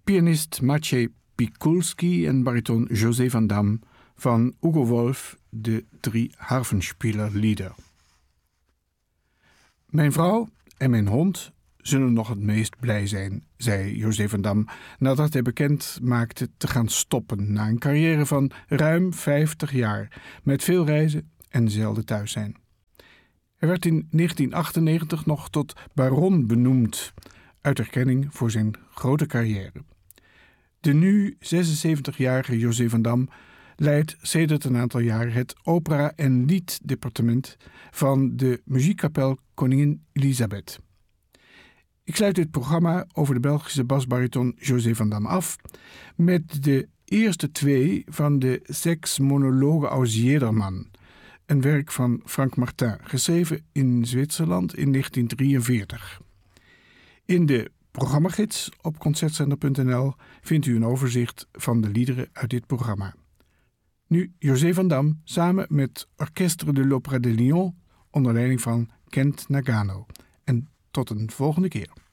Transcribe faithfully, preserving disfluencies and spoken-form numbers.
pianist Maciej Pikulski en bariton José van Dam van Hugo Wolf, de drie Harfenspielerlieder. Mijn vrouw en mijn hond zullen nog het meest blij zijn, zei José van Dam, nadat hij bekend maakte te gaan stoppen na een carrière van ruim vijftig jaar, met veel reizen en zelden thuis zijn. Hij werd in negentien achtennegentig nog tot baron benoemd, uit erkenning voor zijn grote carrière. De nu zesenzeventigjarige José van Dam leidt sedert een aantal jaar het opera- en lieddepartement van de muziekkapel Koningin Elisabeth. Ik sluit dit programma over de Belgische basbariton José van Dam af met de eerste twee van de Sechs Monologen aus Jedermann, een werk van Frank Martin, geschreven in Zwitserland in negentien drieënveertig. In de programmagids op concertzender punt n l vindt u een overzicht van de liederen uit dit programma. Nu José van Dam samen met Orchestre de l'Opéra de Lyon onder leiding van Kent Nagano. En tot een volgende keer.